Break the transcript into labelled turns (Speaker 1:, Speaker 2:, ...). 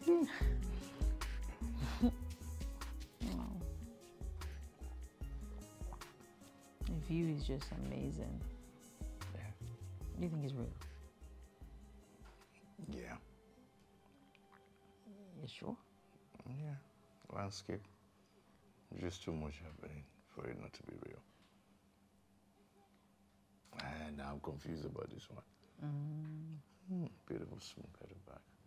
Speaker 1: Oh. The view is just amazing.
Speaker 2: Yeah.
Speaker 1: Do you think it's real?
Speaker 2: Yeah.
Speaker 1: You sure?
Speaker 2: Yeah. Landscape. Just too much happening for it not to be real. And I'm confused about this one. Beautiful smoke at the back.